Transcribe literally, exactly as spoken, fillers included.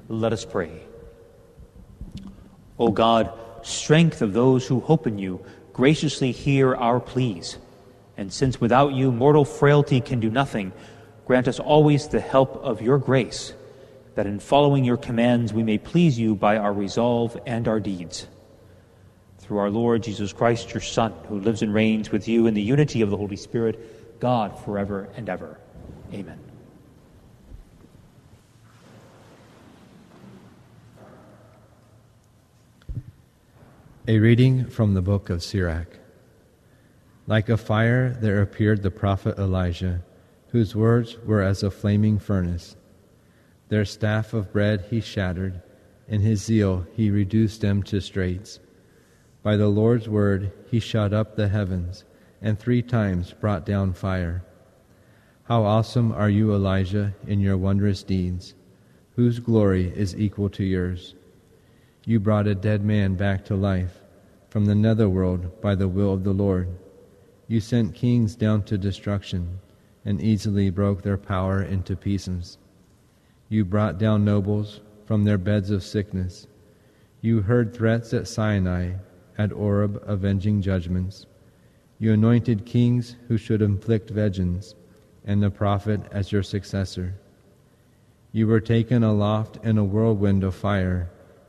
Let us pray. O God, strength of those who hope in you, graciously hear our pleas. And since without you mortal frailty can do nothing, grant us always the help of your grace, that in following your commands we may please you by our resolve and our deeds. Through our Lord Jesus Christ, your Son, who lives and reigns with you in the unity of the Holy Spirit, God, forever and ever. Amen. A reading from the book of Sirach. Like a fire there appeared the prophet Elijah, whose words were as a flaming furnace. Their staff of bread he shattered, in his zeal he reduced them to straits. By the Lord's word he shut up the heavens, and three times brought down fire. How awesome are you, Elijah, in your wondrous deeds! Whose glory is equal to yours? You brought a dead man back to life from the netherworld by the will of the Lord. You sent kings down to destruction and easily broke their power into pieces. You brought down nobles from their beds of sickness. You heard threats at Sinai, at Oreb avenging judgments. You anointed kings who should inflict vengeance, and the prophet as your successor. You were taken aloft in a whirlwind of fire,